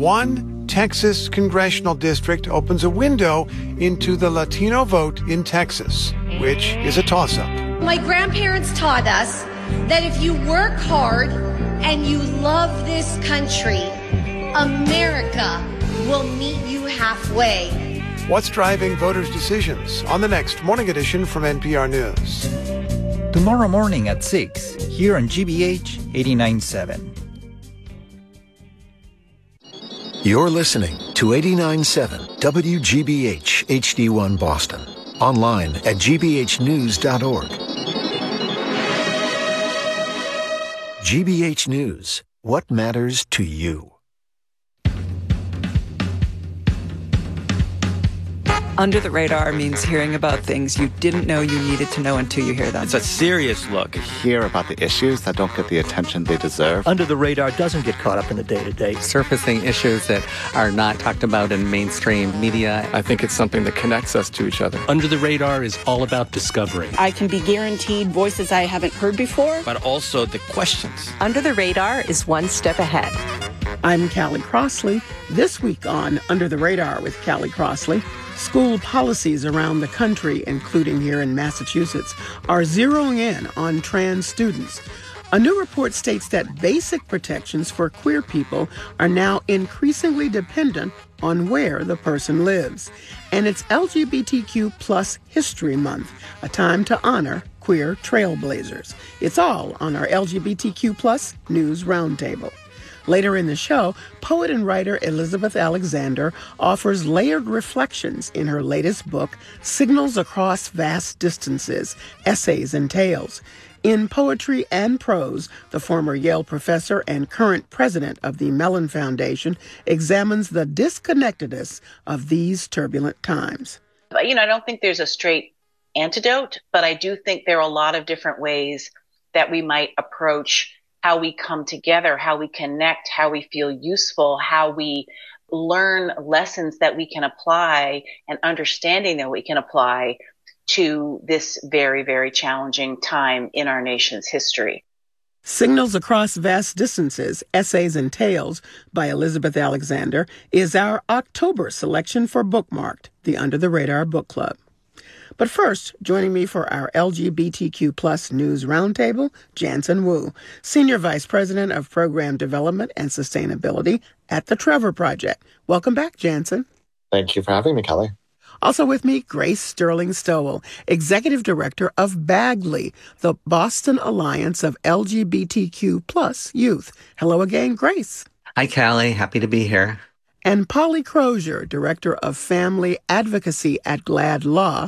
One Texas congressional district opens a window into the Latino vote in Texas, which is a toss-up. My grandparents taught us that if you work hard and you love this country, America will meet you halfway. What's driving voters' decisions on the next Morning Edition from NPR News. Tomorrow morning at 6, here on GBH 89.7. You're listening to 89.7 WGBH HD1 Boston. Online at gbhnews.org. GBH News. What matters to you? Under the radar means hearing about things you didn't know you needed to know until you hear them. It's a serious look. Hear about the issues that don't get the attention they deserve. Under the radar doesn't get caught up in the day-to-day. Surfacing issues that are not talked about in mainstream media. I think it's something that connects us to each other. Under the radar is all about discovery. I can be guaranteed voices I haven't heard before. But also the questions. Under the radar is one step ahead. I'm Callie Crossley. This week on Under the Radar with Callie Crossley, school policies around the country, including here in Massachusetts, are zeroing in on trans students. A new report states that basic protections for queer people are now increasingly dependent on where the person lives. And it's LGBTQ plus History Month, a time to honor queer trailblazers. It's all on our LGBTQ plus News Roundtable. Later in the show, poet and writer Elizabeth Alexander offers layered reflections in her latest book, Signals Across Vast Distances, Essays and Tales. In poetry and prose, the former Yale professor and current president of the Mellon Foundation examines the disconnectedness of these turbulent times. I don't think there's a straight antidote, but I do think there are a lot of different ways that we might approach how we come together, how we connect, how we feel useful, how we learn lessons that we can apply and understanding that we can apply to this very, very challenging time in our nation's history. Signals Across Vast Distances, Essays and Tales by Elizabeth Alexander is our October selection for Bookmarked, the Under the Radar Book Club. But first, joining me for our LGBTQ plus News Roundtable, Jansen Wu, Senior Vice President of Program Development and Sustainability at the Trevor Project. Welcome back, Jansen. Thank you for having me, Kelly. Also with me, Grace Sterling Stowell, Executive Director of Bagley, the Boston Alliance of LGBTQ plus Youth. Hello again, Grace. Hi, Callie. Happy to be here. And Polly Crozier, Director of Family Advocacy at GLAD Law,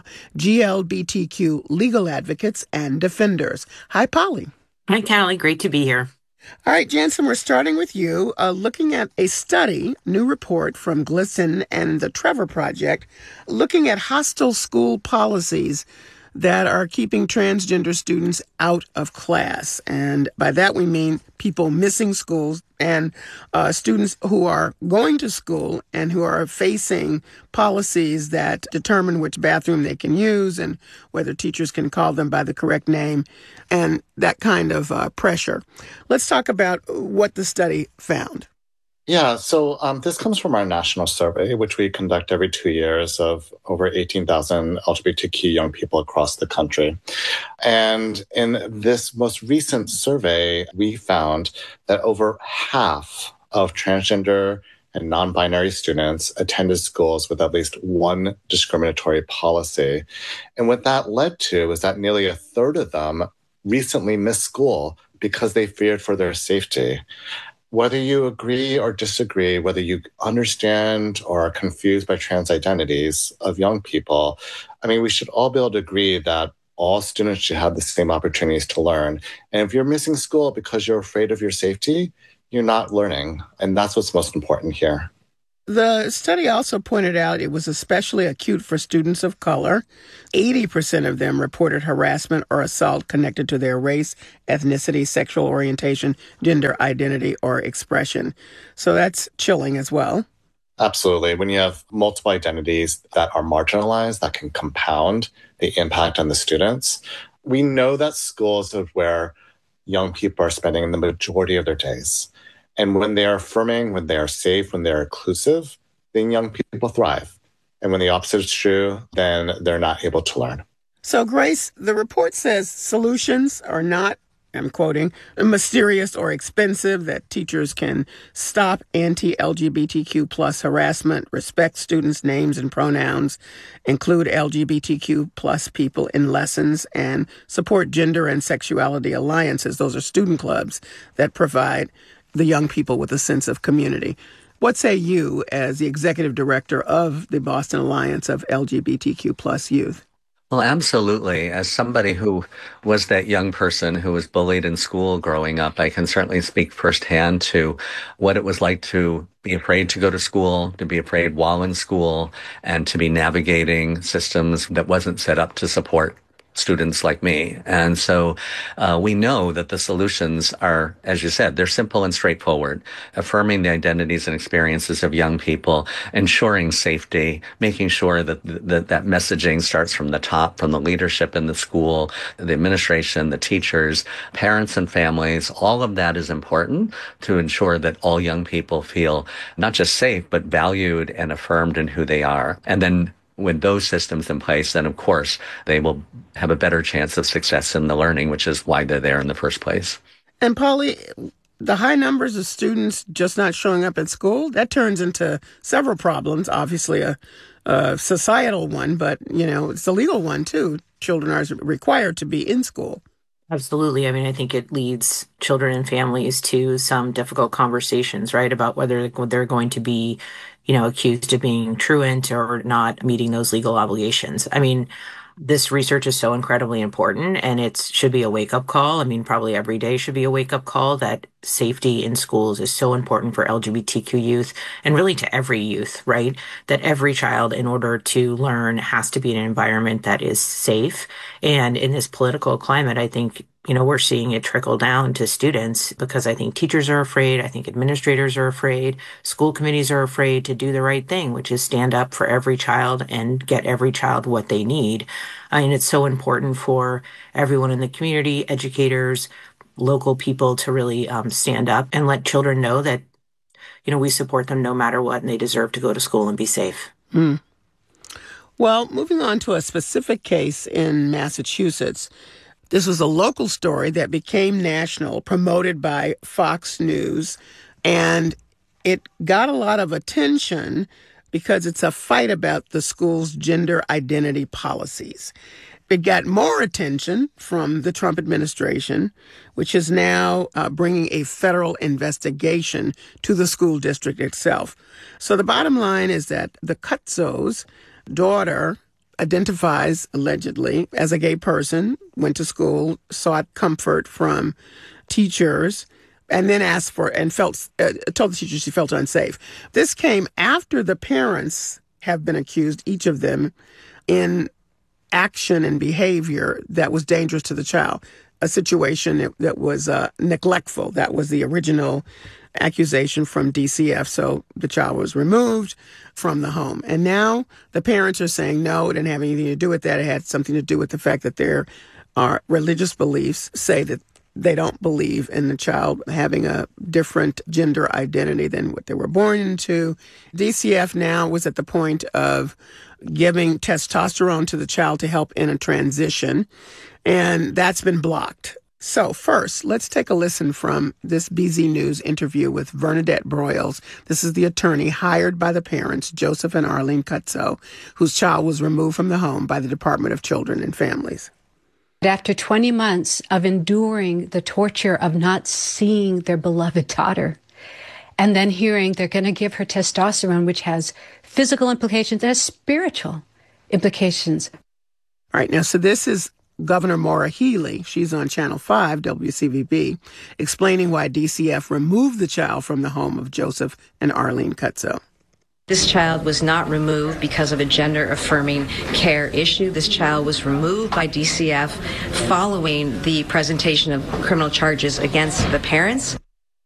GLBTQ Legal Advocates and Defenders. Hi, Polly. Hi, Callie. Great to be here. All right, Jansen, we're starting with you, looking at a study, new report from GLSEN and the Trevor Project, looking at hostile school policies that are keeping transgender students out of class. And by that we mean people missing schools and students who are going to school and who are facing policies that determine which bathroom they can use and whether teachers can call them by the correct name and that kind of pressure. Let's talk about what the study found. Yeah, so this comes from our national survey, which we conduct every 2 years of over 18,000 LGBTQ young people across the country. And in this most recent survey, we found that over half of transgender and non-binary students attended schools with at least one discriminatory policy. And what that led to is that nearly a third of them recently missed school because they feared for their safety. Whether you agree or disagree, whether you understand or are confused by trans identities of young people, we should all be able to agree that all students should have the same opportunities to learn. And if you're missing school because you're afraid of your safety, you're not learning. And that's what's most important here. The study also pointed out it was especially acute for students of color. 80% of them reported harassment or assault connected to their race, ethnicity, sexual orientation, gender identity, or expression. So that's chilling as well. Absolutely. When you have multiple identities that are marginalized, that can compound the impact on the students. We know that schools are where young people are spending the majority of their days. And when they are affirming, when they are safe, when they're inclusive, then young people thrive. And when the opposite is true, then they're not able to learn. So, Grace, the report says solutions are not, I'm quoting, mysterious or expensive, that teachers can stop anti-LGBTQ plus harassment, respect students' names and pronouns, include LGBTQ plus people in lessons, and support gender and sexuality alliances. Those are student clubs that provide the young people with a sense of community. What say you as the executive director of the Boston Alliance of LGBTQ plus youth? Well, absolutely. As somebody who was that young person who was bullied in school growing up, I can certainly speak firsthand to what it was like to be afraid to go to school, to be afraid while in school, and to be navigating systems that wasn't set up to support students like me. And so we know that the solutions are, as you said, they're simple and straightforward, affirming the identities and experiences of young people, ensuring safety, making sure that that messaging starts from the top, from the leadership in the school, the administration, the teachers, parents and families. All of that is important to ensure that all young people feel not just safe, but valued and affirmed in who they are. And then with those systems in place, then of course they will have a better chance of success in the learning, which is why they're there in the first place. And Polly, the high numbers of students just not showing up at school, that turns into several problems. Obviously a societal one, but it's a legal one too. Children are required to be in school. Absolutely. I mean, I think it leads children and families to some difficult conversations, right, about whether they're going to be accused of being truant or not meeting those legal obligations. I mean, this research is so incredibly important, and it should be a wake-up call. I mean, probably every day should be a wake-up call that safety in schools is so important for LGBTQ youth and really to every youth, right? That every child, in order to learn, has to be in an environment that is safe. And in this political climate, I think we're seeing it trickle down to students because I think teachers are afraid. I think administrators are afraid. School committees are afraid to do the right thing, which is stand up for every child and get every child what they need. And it's so important for everyone in the community, educators, local people to really stand up and let children know that, we support them no matter what and they deserve to go to school and be safe. Mm. Well, moving on to a specific case in Massachusetts. This was a local story that became national, promoted by Fox News, and it got a lot of attention because it's a fight about the school's gender identity policies. It got more attention from the Trump administration, which is now bringing a federal investigation to the school district itself. So the bottom line is that the Cutzos' daughter identifies allegedly as a gay person, went to school, sought comfort from teachers, and then asked for and told the teacher she felt unsafe. This came after the parents have been accused, each of them, in action and behavior that was dangerous to the child, a situation that was neglectful. That was the original accusation from DCF. So the child was removed from the home. And now the parents are saying, no, it didn't have anything to do with that. It had something to do with the fact that their religious beliefs say that they don't believe in the child having a different gender identity than what they were born into. DCF now was at the point of giving testosterone to the child to help in a transition, and that's been blocked. So first, let's take a listen from this BZ News interview with Bernadette Broyles. This is the attorney hired by the parents, Joseph and Arlene Cutso, whose child was removed from the home by the Department of Children and Families. After 20 months of enduring the torture of not seeing their beloved daughter, and then hearing they're going to give her testosterone, which has physical implications, it has spiritual implications. All right, now, so this is Governor Maura Healey, she's on Channel 5, WCVB, explaining why DCF removed the child from the home of Joseph and Arlene Cutso. This child was not removed because of a gender-affirming care issue. This child was removed by DCF following the presentation of criminal charges against the parents.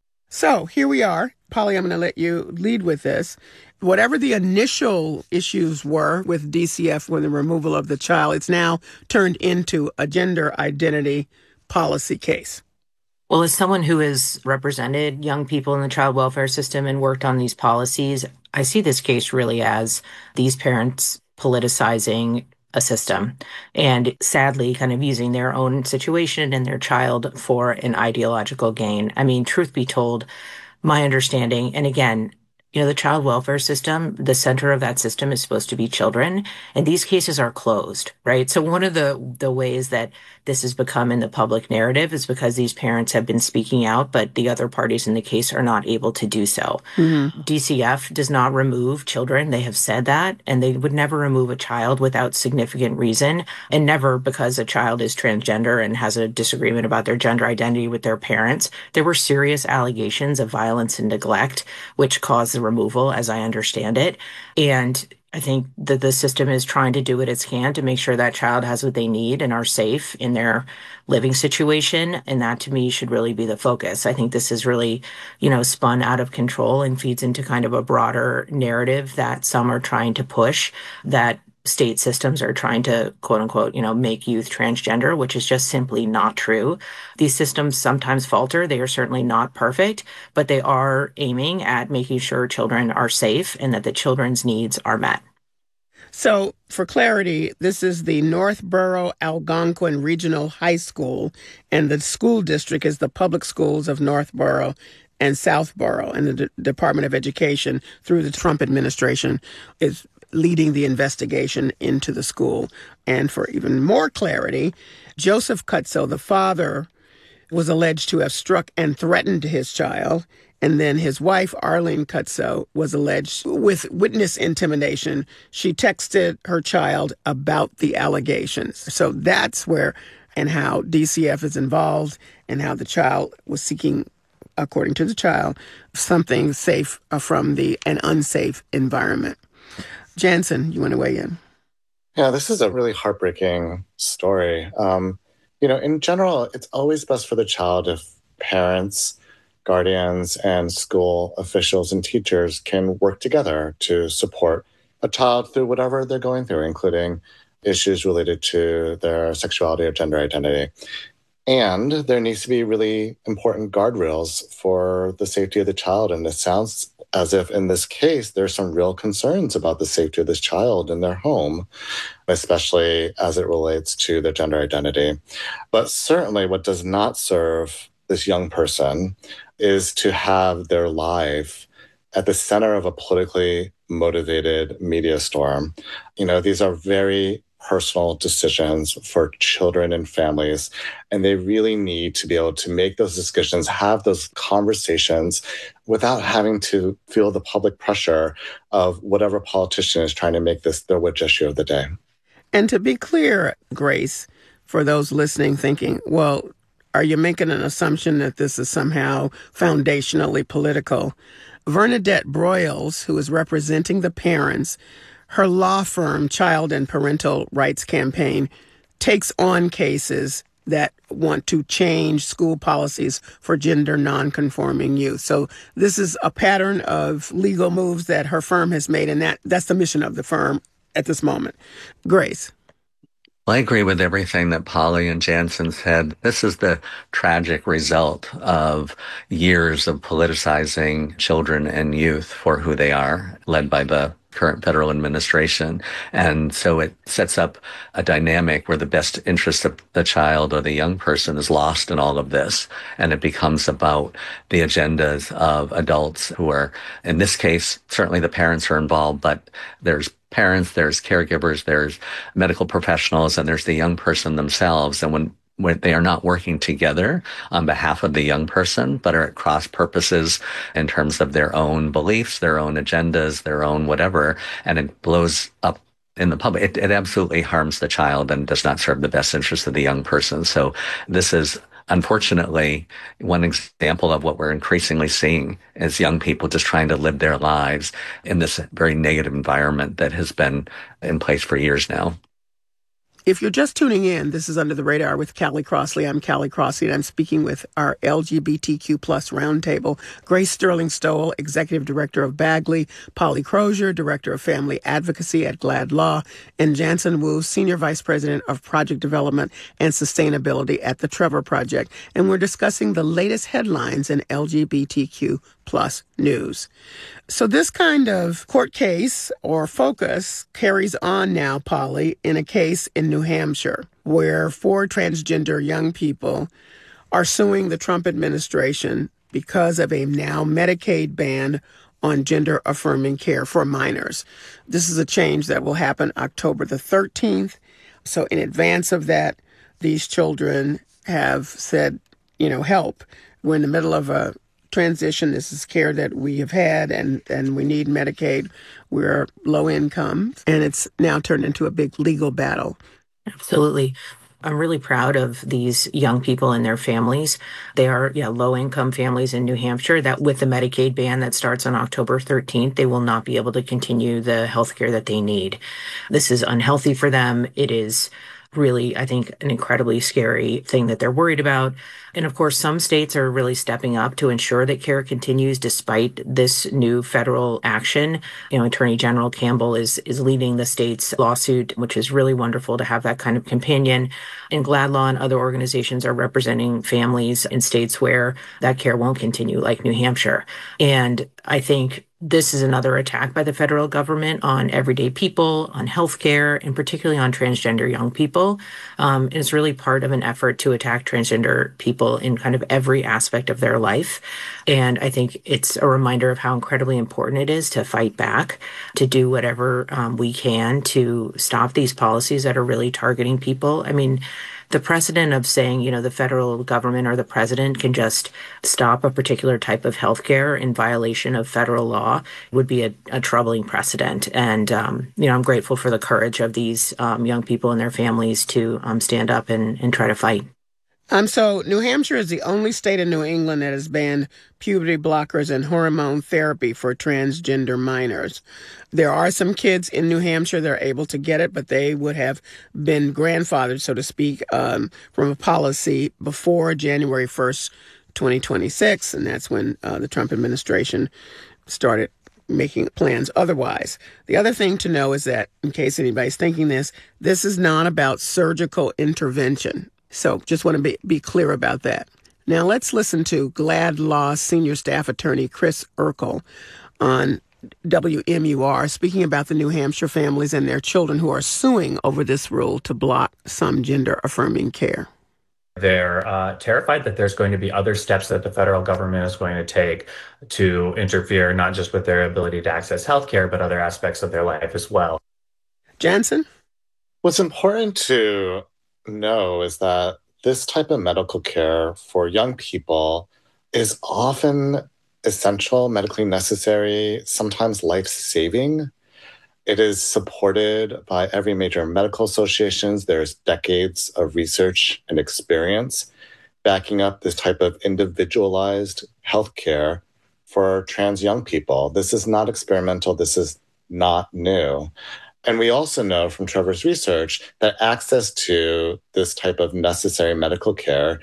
So here we are. Polly, I'm going to let you lead with this. Whatever the initial issues were with DCF with the removal of the child, it's now turned into a gender identity policy case. Well, as someone who has represented young people in the child welfare system and worked on these policies, I see this case really as these parents politicizing a system and sadly kind of using their own situation and their child for an ideological gain. I mean, truth be told, my understanding, and again, the child welfare system, the center of that system is supposed to be children, and these cases are closed, right? So one of the ways that this has become in the public narrative is because these parents have been speaking out, but the other parties in the case are not able to do so. Mm-hmm. DCF does not remove children. They have said that, and they would never remove a child without significant reason, and never because a child is transgender and has a disagreement about their gender identity with their parents. There were serious allegations of violence and neglect, which caused the removal, as I understand it. And I think that the system is trying to do what it can to make sure that child has what they need and are safe in their living situation. And that, to me, should really be the focus. I think this is really, spun out of control and feeds into kind of a broader narrative that some are trying to push, that state systems are trying to, quote unquote, make youth transgender, which is just simply not true. These systems sometimes falter. They are certainly not perfect, but they are aiming at making sure children are safe and that the children's needs are met. So, for clarity, this is the Northborough Algonquin Regional High School, and the school district is the public schools of Northborough and Southborough, and the Department of Education, through the Trump administration, is leading the investigation into the school. And for even more clarity, Joseph Cutso, the father, was alleged to have struck and threatened his child. And then his wife, Arlene Cutso, was alleged with witness intimidation. She texted her child about the allegations. So that's where and how DCF is involved, and how the child was seeking, according to the child, something safe from an unsafe environment. Jansen, you want to weigh in? Yeah, this is a really heartbreaking story. In general, it's always best for the child if parents, guardians, and school officials and teachers can work together to support a child through whatever they're going through, including issues related to their sexuality or gender identity. And there needs to be really important guardrails for the safety of the child. And it sounds as if in this case, there's some real concerns about the safety of this child in their home, especially as it relates to their gender identity. But certainly what does not serve this young person is to have their life at the center of a politically motivated media storm. These are very personal decisions for children and families, and they really need to be able to make those discussions, have those conversations without having to feel the public pressure of whatever politician is trying to make this their which issue of the day. And to be clear, Grace, for those listening thinking, well, are you making an assumption that this is somehow foundationally political? Bernadette Broyles, who is representing the parents, her law firm, Child and Parental Rights Campaign, takes on cases that want to change school policies for gender nonconforming youth. So this is a pattern of legal moves that her firm has made, and that's the mission of the firm at this moment. Grace. Well, I agree with everything that Polly and Jansen said. This is the tragic result of years of politicizing children and youth for who they are, led by the current federal administration. And so it sets up a dynamic where the best interest of the child or the young person is lost in all of this. And it becomes about the agendas of adults who are, in this case, certainly the parents are involved, but there's parents, there's caregivers, there's medical professionals, and there's the young person themselves. And when they are not working together on behalf of the young person, but are at cross purposes in terms of their own beliefs, their own agendas, their own whatever, and it blows up in the public. It absolutely harms the child and does not serve the best interest of the young person. So this is unfortunately one example of what we're increasingly seeing as young people just trying to live their lives in this very negative environment that has been in place for years now. If you're just tuning in, this is Under the Radar with Callie Crossley. I'm Callie Crossley, and I'm speaking with our LGBTQ plus roundtable. Grace Sterling Stowell, Executive Director of Bagley, Polly Crozier, Director of Family Advocacy at GLAAD Law, and Jansen Wu, Senior Vice President of Project Development and Sustainability at the Trevor Project. And we're discussing the latest headlines in LGBTQ plus news. So this kind of court case or focus carries on now, Polly, in a case in New Hampshire where 4 transgender young people are suing the Trump administration because of a now Medicaid ban on gender-affirming care for minors. This is a change that will happen October the 13th. So in advance of that, these children have said, help. We're in the middle of a transition. This is care that we have had, and we need Medicaid. We're low income, and it's now turned into a big legal battle. Absolutely. I'm really proud of these young people and their families. They are, low-income families in New Hampshire that with the Medicaid ban that starts on October 13th, they will not be able to continue the health care that they need. This is unhealthy for them. It is really, I think, an incredibly scary thing that they're worried about. And of course, some states are really stepping up to ensure that care continues despite this new federal action. Attorney General Campbell is leading the state's lawsuit, which is really wonderful to have that kind of companion. And GLAAD Law and other organizations are representing families in states where that care won't continue, like New Hampshire. And I think this is another attack by the federal government on everyday people, on healthcare, and particularly on transgender young people. And it's really part of an effort to attack transgender people in kind of every aspect of their life. And I think it's a reminder of how incredibly important it is to fight back, to do whatever we can to stop these policies that are really targeting people. I mean, the precedent of saying, the federal government or the president can just stop a particular type of healthcare in violation of federal law would be a troubling precedent. And, I'm grateful for the courage of these young people and their families to stand up and try to fight. So New Hampshire is the only state in New England that has banned puberty blockers and hormone therapy for transgender minors. There are some kids in New Hampshire that are able to get it, but they would have been grandfathered, so to speak, from a policy before January 1st, 2026, and that's when the Trump administration started making plans otherwise. The other thing to know is that, in case anybody's thinking this is not about surgical intervention. So just want to be clear about that. Now let's listen to GLAAD Law Senior Staff Attorney Chris Urkel on WMUR speaking about the New Hampshire families and their children who are suing over this rule to block some gender-affirming care. They're terrified that there's going to be other steps that the federal government is going to take to interfere not just with their ability to access health care, but other aspects of their life as well. Jansen? What's important to know is that this type of medical care for young people is often essential, medically necessary, sometimes life-saving. It is supported by every major medical associations. There's decades of research and experience backing up this type of individualized healthcare for trans young people. This is not experimental. This is not new. And we also know from Trevor's research that access to this type of necessary medical care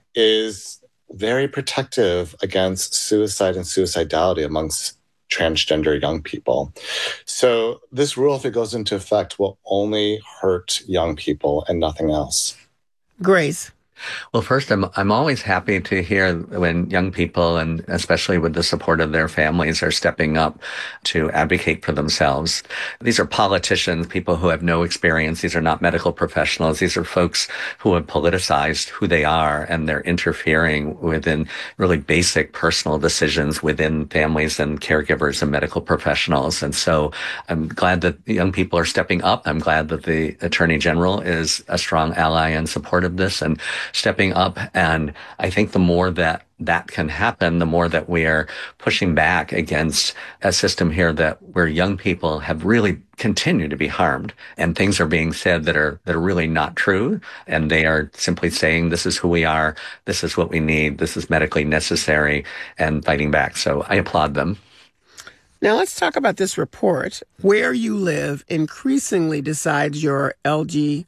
is very protective against suicide and suicidality amongst transgender young people. So this rule, if it goes into effect, will only hurt young people and nothing else. Grace. Well, first, I'm always happy to hear when young people, and especially with the support of their families, are stepping up to advocate for themselves. These are politicians, people who have no experience. These are not medical professionals. These are folks who have politicized who they are, and they're interfering within really basic personal decisions within families and caregivers and medical professionals. And so I'm glad that young people are stepping up. I'm glad that the Attorney General is a strong ally in support of this and stepping up. And I think the more that can happen, the more that we are pushing back against a system here where young people have really continued to be harmed, and things are being said that are really not true. And they are simply saying, this is who we are. This is what we need. This is medically necessary, and fighting back. So I applaud them. Now let's talk about this report. Where you live increasingly decides your LGBT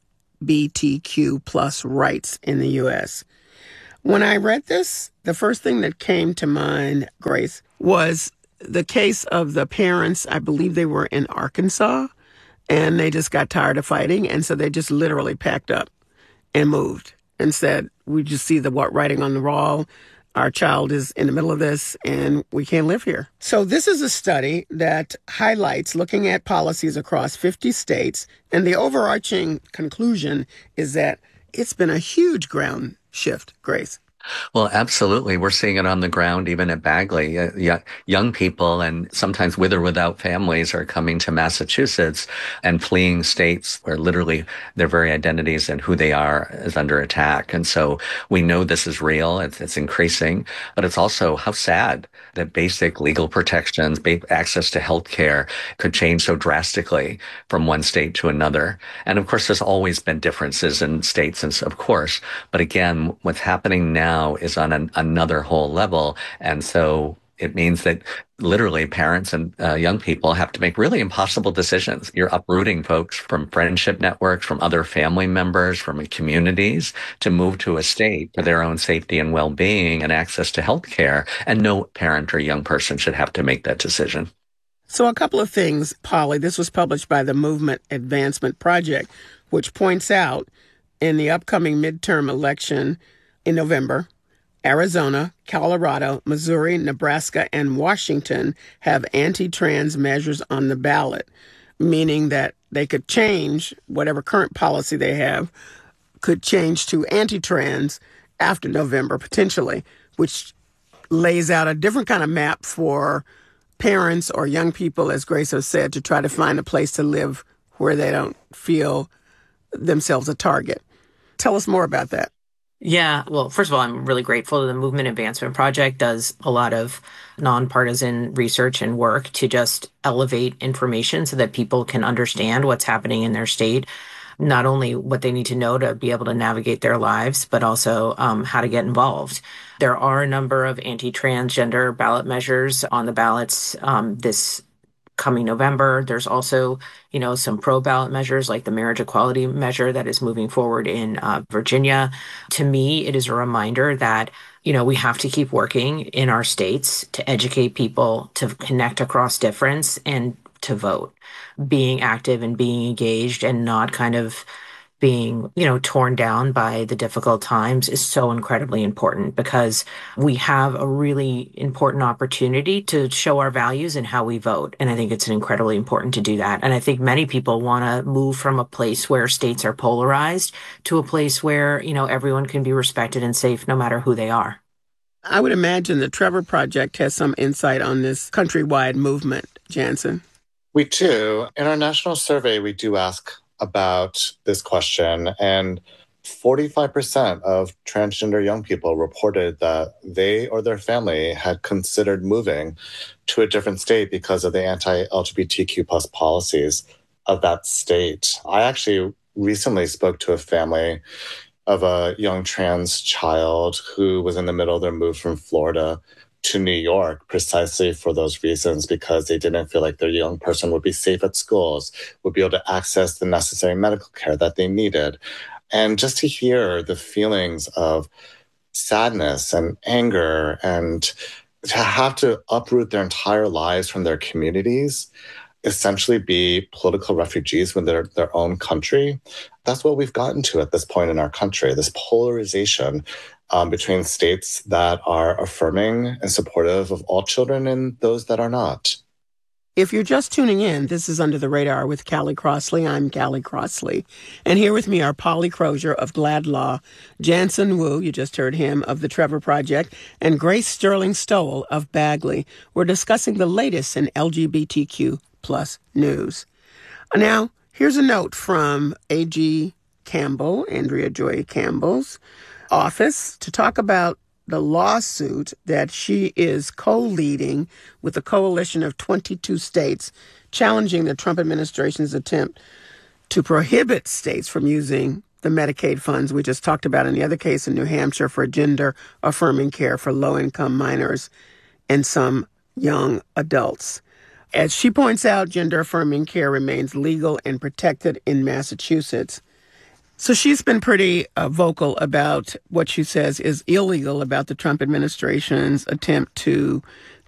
LGBTQ plus rights in the U.S. When I read this, the first thing that came to mind, Grace, was the case of the parents. I believe they were in Arkansas, and they just got tired of fighting, and so they just literally packed up and moved and said, we just see the writing on the wall. Our child is in the middle of this, and we can't live here. So this is a study that highlights looking at policies across 50 states, and the overarching conclusion is that it's been a huge ground shift, Grace. Well, absolutely. We're seeing it on the ground, even at Bagley. Young people, and sometimes with or without families, are coming to Massachusetts and fleeing states where literally their very identities and who they are is under attack. And so we know this is real. It's increasing, but it's also how sad that basic legal protections, access to health care could change so drastically from one state to another. And of course, there's always been differences in states, and of course, but again, what's happening now is on another whole level. And so it means that literally parents and young people have to make really impossible decisions. You're uprooting folks from friendship networks, from other family members, from communities to move to a state for their own safety and well-being and access to health care. And no parent or young person should have to make that decision. So a couple of things, Polly. This was published by the Movement Advancement Project, which points out in the upcoming midterm election in November, Arizona, Colorado, Missouri, Nebraska, and Washington have anti-trans measures on the ballot, meaning that they could change whatever current policy they have, could change to anti-trans after November, potentially, which lays out a different kind of map for parents or young people, as Grace has said, to try to find a place to live where they don't feel themselves a target. Tell us more about that. Yeah, well, first of all, I'm really grateful that the Movement Advancement Project does a lot of nonpartisan research and work to just elevate information so that people can understand what's happening in their state, not only what they need to know to be able to navigate their lives, but also how to get involved. There are a number of anti-transgender ballot measures on the ballots this coming November. There's also, some pro-ballot measures like the marriage equality measure that is moving forward in Virginia. To me, it is a reminder that, we have to keep working in our states to educate people, to connect across difference, and to vote. Being active and being engaged and not kind of being, torn down by the difficult times is so incredibly important, because we have a really important opportunity to show our values and how we vote. And I think it's incredibly important to do that. And I think many people want to move from a place where states are polarized to a place where, everyone can be respected and safe no matter who they are. I would imagine the Trevor Project has some insight on this countrywide movement, Jansen. We do. In our national survey, we do ask about this question, and 45% of transgender young people reported that they or their family had considered moving to a different state because of the anti-LGBTQ plus policies of that state. I actually recently spoke to a family of a young trans child who was in the middle of their move from Florida to New York precisely for those reasons, because they didn't feel like their young person would be safe at schools, would be able to access the necessary medical care that they needed. And just to hear the feelings of sadness and anger and to have to uproot their entire lives from their communities, essentially be political refugees within their own country, that's what we've gotten to at this point in our country, this polarization between states that are affirming and supportive of all children and those that are not. If you're just tuning in, this is Under the Radar with Callie Crossley. I'm Callie Crossley. And here with me are Polly Crozier of GLAAD Law, Jansen Wu, you just heard him, of the Trevor Project, and Grace Sterling Stowell of Bagley. We're discussing the latest in LGBTQ plus news. Now, here's a note from A.G. Campbell, Andrea Joy Campbell's office, to talk about the lawsuit that she is co-leading with a coalition of 22 states challenging the Trump administration's attempt to prohibit states from using the Medicaid funds we just talked about in the other case in New Hampshire for gender-affirming care for low-income minors and some young adults. As she points out, gender-affirming care remains legal and protected in Massachusetts. So she's been pretty vocal about what she says is illegal about the Trump administration's attempt to